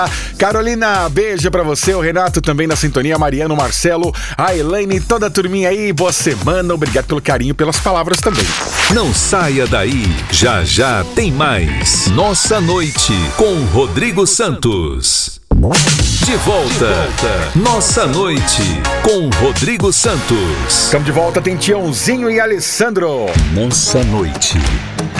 Carolina, beijo pra você. O Renato também na sintonia. Mariano, Marcelo, a Elaine, toda a turminha aí. Boa semana. Obrigado pelo carinho, pelas palavras também. Não saia daí. Já já tem mais. Nossa Noite com Rodrigo Santos. De volta. Nossa Noite com Rodrigo Santos. Estamos de volta. Tem Tiãozinho e Alessandro. Nossa Noite.